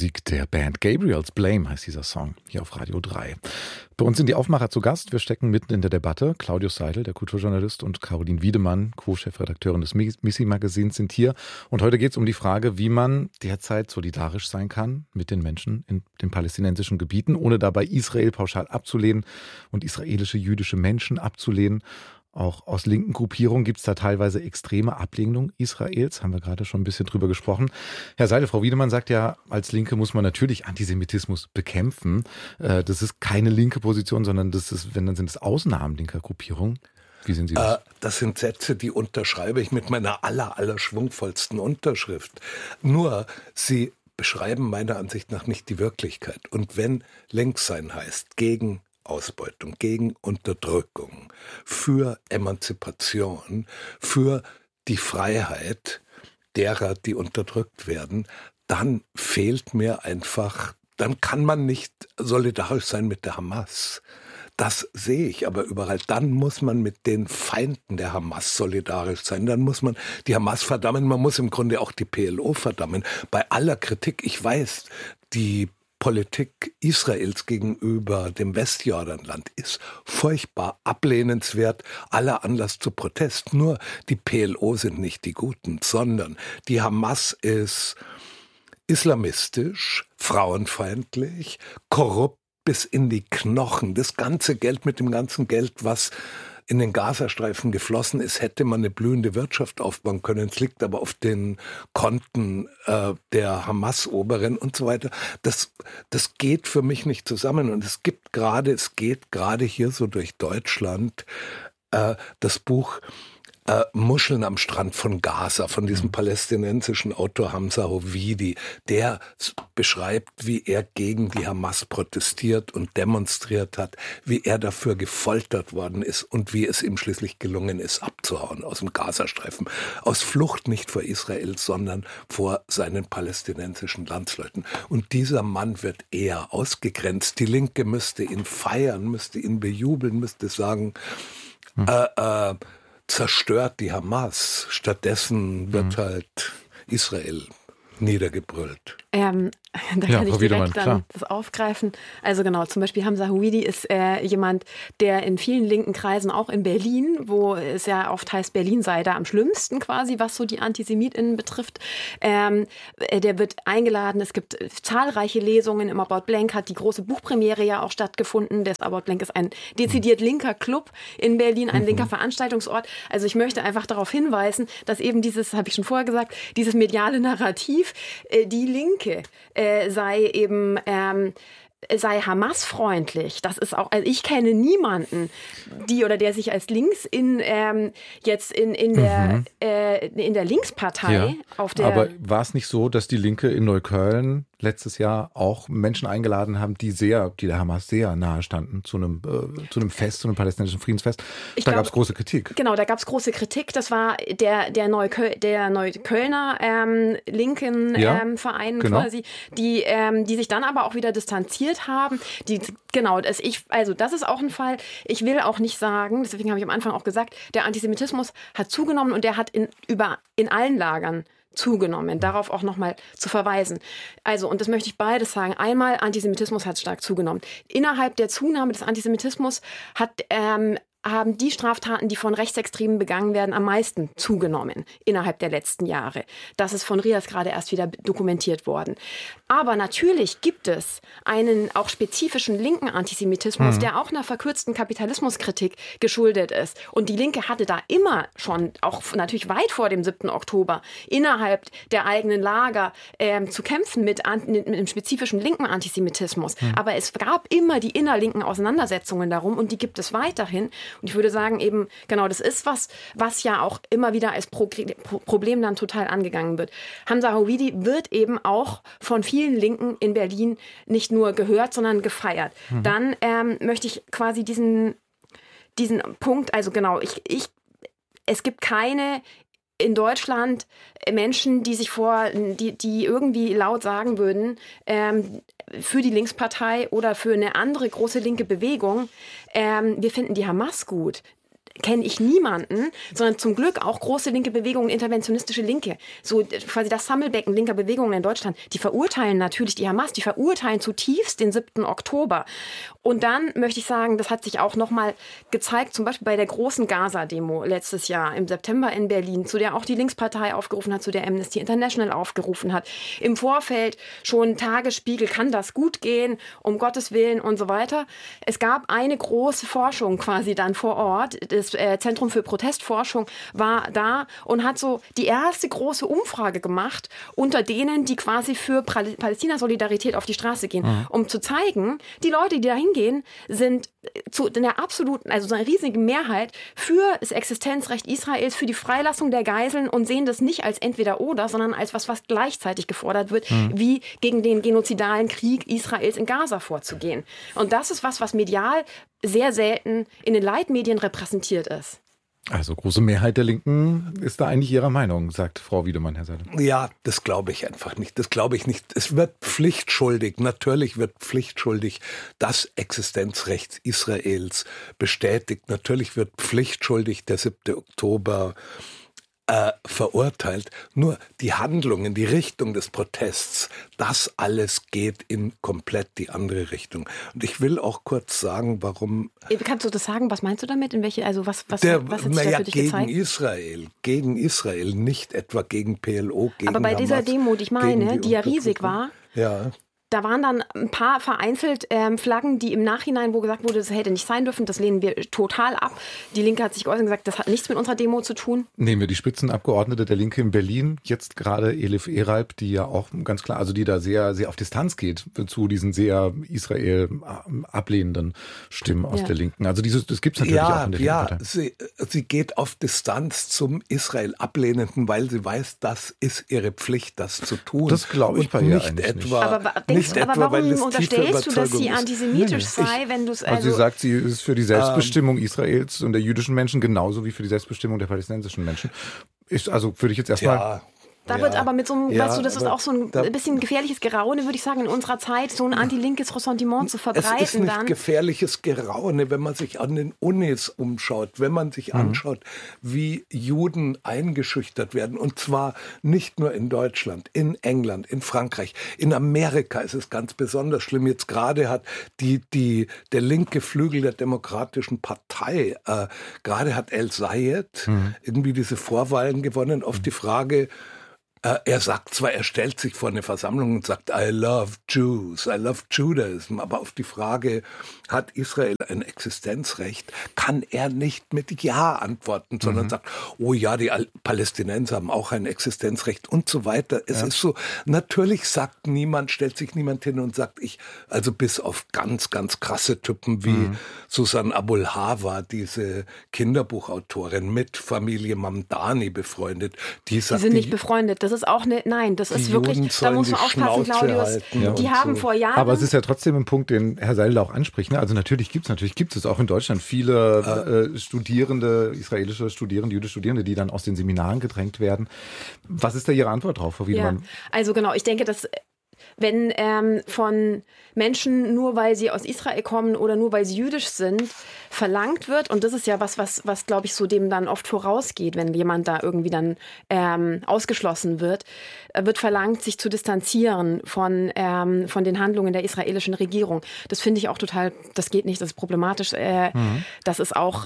Musik der Band Gabriel's Blame heißt dieser Song hier auf Radio 3. Bei uns sind die Aufmacher zu Gast. Wir stecken mitten in der Debatte. Claudius Seidel, der Kulturjournalist, und Caroline Wiedemann, Co-Chefredakteurin des Missy-Magazins, sind hier. Und heute geht es um die Frage, wie man derzeit solidarisch sein kann mit den Menschen in den palästinensischen Gebieten, ohne dabei Israel pauschal abzulehnen und israelische jüdische Menschen abzulehnen. Auch aus linken Gruppierungen gibt es da teilweise extreme Ablehnung Israels, haben wir gerade schon ein bisschen drüber gesprochen. Herr Seidel, Frau Wiedemann sagt ja, als Linke muss man natürlich Antisemitismus bekämpfen. Das ist keine linke Position, sondern das ist, wenn dann sind es Ausnahmen linker Gruppierungen. Wie sehen Sie das? Das sind Sätze, die unterschreibe ich mit meiner aller schwungvollsten Unterschrift. Nur, sie beschreiben meiner Ansicht nach nicht die Wirklichkeit. Und wenn links sein heißt, gegen Ausbeutung, gegen Unterdrückung, für Emanzipation, für die Freiheit derer, die unterdrückt werden, dann fehlt mir einfach, dann kann man nicht solidarisch sein mit der Hamas. Das sehe ich aber überall. Dann muss man mit den Feinden der Hamas solidarisch sein. Dann muss man die Hamas verdammen. Man muss im Grunde auch die PLO verdammen. Bei aller Kritik, ich weiß, die Politik Israels gegenüber dem Westjordanland ist furchtbar ablehnenswert, aller Anlass zu Protest. Nur die PLO sind nicht die Guten, sondern die Hamas ist islamistisch, frauenfeindlich, korrupt bis in die Knochen. Das ganze Geld, mit dem ganzen Geld, was in den Gazastreifen geflossen ist, hätte man eine blühende Wirtschaft aufbauen können. Es liegt aber auf den Konten der Hamas-Oberen und so weiter. Das geht für mich nicht zusammen. Und es geht gerade hier so durch Deutschland das Buch Muscheln am Strand von Gaza, von diesem palästinensischen Autor Hamza Hovidi, der beschreibt, wie er gegen die Hamas protestiert und demonstriert hat, wie er dafür gefoltert worden ist und wie es ihm schließlich gelungen ist, abzuhauen aus dem Gazastreifen. Aus Flucht nicht vor Israel, sondern vor seinen palästinensischen Landsleuten. Und dieser Mann wird eher ausgegrenzt. Die Linke müsste ihn feiern, müsste ihn bejubeln, müsste sagen, zerstört die Hamas. Stattdessen wird halt Israel niedergebrüllt. Da kann ich direkt dann das aufgreifen. Also genau, zum Beispiel Hamza Hovidi ist jemand, der in vielen linken Kreisen, auch in Berlin, wo es ja oft heißt, Berlin sei da am schlimmsten quasi, was so die AntisemitInnen betrifft. Der wird eingeladen. Es gibt zahlreiche Lesungen. Im About Blank hat die große Buchpremiere ja auch stattgefunden. Das About Blank ist ein dezidiert linker Club in Berlin, ein linker Veranstaltungsort. Also ich möchte einfach darauf hinweisen, dass eben dieses, habe ich schon vorher gesagt, dieses mediale Narrativ, die Linke sei Hamas-freundlich. Das ist auch, also ich kenne niemanden, der sich als links in der Linkspartei auf der. Aber war es nicht so, dass die Linke in Neukölln letztes Jahr auch Menschen eingeladen haben, die der Hamas sehr nahe standen zu einem Fest, zu einem palästinensischen Friedensfest? Da gab es große Kritik. Genau, da gab es große Kritik. Das war der Neuköllner linken Verein quasi, die sich dann aber auch wieder distanziert haben. Das ist auch ein Fall. Ich will auch nicht sagen, deswegen habe ich am Anfang auch gesagt, der Antisemitismus hat zugenommen und der hat in allen Lagern zugenommen. Darauf auch nochmal zu verweisen. Also, und das möchte ich beides sagen. Einmal, Antisemitismus hat stark zugenommen. Innerhalb der Zunahme des Antisemitismus haben die Straftaten, die von Rechtsextremen begangen werden, am meisten zugenommen innerhalb der letzten Jahre. Das ist von Rias gerade erst wieder dokumentiert worden. Aber natürlich gibt es einen auch spezifischen linken Antisemitismus, der auch einer verkürzten Kapitalismuskritik geschuldet ist. Und die Linke hatte da immer schon, auch natürlich weit vor dem 7. Oktober, innerhalb der eigenen Lager zu kämpfen mit einem spezifischen linken Antisemitismus. Aber es gab immer die innerlinken Auseinandersetzungen darum und die gibt es weiterhin. Und ich würde sagen eben, genau, das ist was ja auch immer wieder als Problem dann total angegangen wird. Hamza Hovidi wird eben auch von vielen Linken in Berlin nicht nur gehört, sondern gefeiert. Dann möchte ich quasi diesen Punkt, also genau, es gibt keine in Deutschland Menschen, die die irgendwie laut sagen würden, für die Linkspartei oder für eine andere große linke Bewegung, wir finden die Hamas gut. kenne ich niemanden, sondern zum Glück auch große linke Bewegungen, interventionistische Linke, so quasi das Sammelbecken linker Bewegungen in Deutschland, die verurteilen natürlich die Hamas, die verurteilen zutiefst den 7. Oktober. Und dann möchte ich sagen, das hat sich auch nochmal gezeigt, zum Beispiel bei der großen Gaza-Demo letztes Jahr im September in Berlin, zu der auch die Linkspartei aufgerufen hat, zu der Amnesty International aufgerufen hat. Im Vorfeld schon Tagesspiegel, kann das gut gehen, um Gottes Willen und so weiter. Es gab eine große Forschung quasi dann vor Ort. Das Zentrum für Protestforschung war da und hat so die erste große Umfrage gemacht unter denen, die quasi für Palästina-Solidarität auf die Straße gehen, um zu zeigen, die Leute, die da hingehen, sind zu einer absoluten, also so eine riesige Mehrheit für das Existenzrecht Israels, für die Freilassung der Geiseln und sehen das nicht als Entweder-Oder, sondern als was gleichzeitig gefordert wird, wie gegen den genozidalen Krieg Israels in Gaza vorzugehen. Und das ist was medial sehr selten in den Leitmedien repräsentiert ist. Also große Mehrheit der Linken ist da eigentlich ihrer Meinung, sagt Frau Wiedemann, Herr Seidel. Ja, das glaube ich einfach nicht. Das glaube ich nicht. Es wird pflichtschuldig, natürlich wird pflichtschuldig das Existenzrecht Israels bestätigt. Natürlich wird pflichtschuldig der 7. Oktober verurteilt. Nur die Handlungen, die Richtung des Protests, das alles geht in komplett die andere Richtung. Und ich will auch kurz sagen, warum... Kannst du das sagen? Was meinst du damit? In welche, also was hat sich da für dich gezeigt? Gegen Israel, nicht etwa gegen PLO, gegen Aber bei Hamas, dieser Demo, die ich meine, die ja riesig war, ja. Da waren dann ein paar vereinzelt Flaggen, die im Nachhinein, wo gesagt wurde, das hätte nicht sein dürfen, das lehnen wir total ab. Die Linke hat sich geäußert und gesagt, das hat nichts mit unserer Demo zu tun. Nehmen wir die Spitzenabgeordnete der Linke in Berlin, jetzt gerade Elif Eralp, die ja auch ganz klar, also die da sehr, sehr auf Distanz geht zu diesen sehr Israel ablehnenden Stimmen aus der Linken. Also das gibt es natürlich auch in der Linken Partei. Sie geht auf Distanz zum Israel ablehnenden, weil sie weiß, das ist ihre Pflicht, das zu tun. Das glaube ich bei ihr eigentlich nicht. Aber warum unterstellst du, dass sie antisemitisch sei, wenn du es... Also sie sagt, sie ist für die Selbstbestimmung Israels und der jüdischen Menschen genauso wie für die Selbstbestimmung der palästinensischen Menschen. Also würde ich jetzt erstmal... Da wird aber mit so einem, weißt du, das ist auch so ein bisschen gefährliches Geraune, würde ich sagen, in unserer Zeit, so ein antilinkes Ressentiment zu verbreiten. Es ist nicht gefährliches Geraune, wenn man sich an den Unis umschaut, wenn man sich anschaut, wie Juden eingeschüchtert werden. Und zwar nicht nur in Deutschland, in England, in Frankreich, in Amerika ist es ganz besonders schlimm. Jetzt gerade hat der linke Flügel der Demokratischen Partei, gerade hat El Sayed irgendwie diese Vorwahlen gewonnen auf die Frage, er sagt zwar, er stellt sich vor eine Versammlung und sagt, I love Jews, I love Judaism, aber auf die Frage, hat Israel ein Existenzrecht, kann er nicht mit Ja antworten, sondern sagt, oh ja, die Palästinenser haben auch ein Existenzrecht und so weiter. Es ist so, natürlich stellt sich niemand hin und sagt, also bis auf ganz, ganz krasse Typen wie Susan Abul-Hawa, diese Kinderbuchautorin mit Familie Mamdani befreundet, die sind nicht befreundet, das ist auch das ist wirklich, da musst du aufpassen, Claudius, die haben vor Jahren... Aber es ist ja trotzdem ein Punkt, den Herr Seidel auch anspricht, ne? Also natürlich gibt es auch in Deutschland viele Studierende, israelische Studierende, jüdische Studierende, die dann aus den Seminaren gedrängt werden. Was ist da Ihre Antwort drauf, Frau Wiedemann? Ja, also genau, ich denke, dass wenn von Menschen, nur weil sie aus Israel kommen oder nur weil sie jüdisch sind, verlangt wird, und das ist ja was glaube ich, so dem dann oft vorausgeht, wenn jemand da irgendwie dann ausgeschlossen wird verlangt, sich zu distanzieren von den Handlungen der israelischen Regierung. Das finde ich auch total, das geht nicht, das ist problematisch. Das ist auch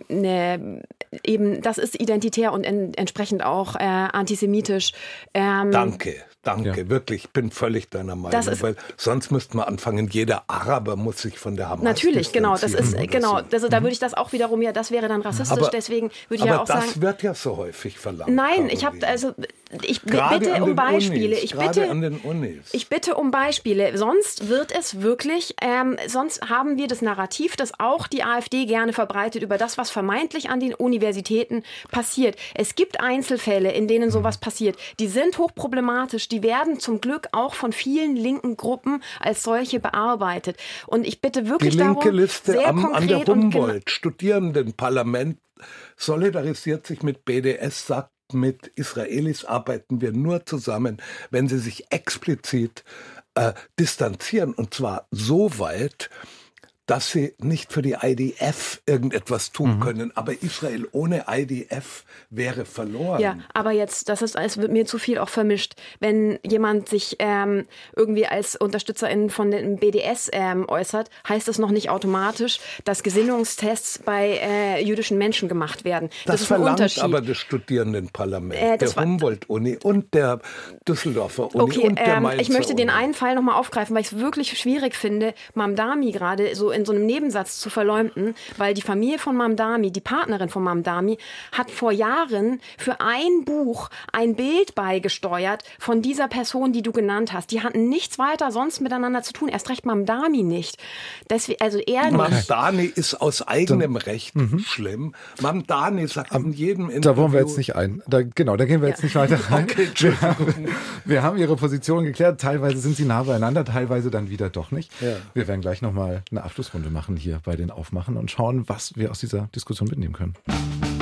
das ist identitär und entsprechend auch antisemitisch. Danke, wirklich, ich bin völlig deiner Meinung, weil sonst müsste man anfangen, jeder Araber muss sich von der Hamas natürlich, genau, das ist, genau, so. Da würde ich das auch wiederum, das wäre dann rassistisch, deswegen würde ich ja auch sagen... Aber das wird ja so häufig verlangt. Nein, ich bitte um Beispiele. Ich bitte um Beispiele, sonst wird es wirklich, sonst haben wir das Narrativ, das auch die AfD gerne verbreitet über das, was vermeintlich an den Universitäten passiert. Es gibt Einzelfälle, in denen sowas passiert, die sind hochproblematisch, die werden zum Glück auch von vielen linken Gruppen als solche bearbeitet. Und ich bitte wirklich darum, die linke Liste an der Humboldt-Studierendenparlament solidarisiert sich mit BDS, sagt, mit Israelis arbeiten wir nur zusammen, wenn sie sich explizit distanzieren. Und zwar so weit, dass sie nicht für die IDF irgendetwas tun können. Aber Israel ohne IDF wäre verloren. Ja, aber jetzt, es wird mir zu viel auch vermischt. Wenn jemand sich irgendwie als Unterstützerin von dem BDS äußert, heißt das noch nicht automatisch, dass Gesinnungstests bei jüdischen Menschen gemacht werden. Das ist verlangt ein Unterschied. Aber das Studierendenparlament, der Humboldt-Uni und der Düsseldorfer Uni und der Mainzer ich möchte den Uni. einen Fall nochmal aufgreifen, weil ich es wirklich schwierig finde, Mamdani gerade so in so einem Nebensatz zu verleumden, weil die Familie von Mamdani, die Partnerin von Mamdani, hat vor Jahren für ein Buch ein Bild beigesteuert von dieser Person, die du genannt hast. Die hatten nichts weiter sonst miteinander zu tun, erst recht Mamdani nicht. Deswegen, also er Mamdani ist aus eigenem Recht schlimm. Mamdani sagt in jedem Interview... Da wollen wir jetzt nicht da gehen wir jetzt nicht weiter rein. Okay, wir haben ihre Position geklärt. Teilweise sind sie nah beieinander, teilweise dann wieder doch nicht. Ja. Wir werden gleich nochmal eine Abschlussrunde machen hier bei den Aufmachen und schauen, was wir aus dieser Diskussion mitnehmen können.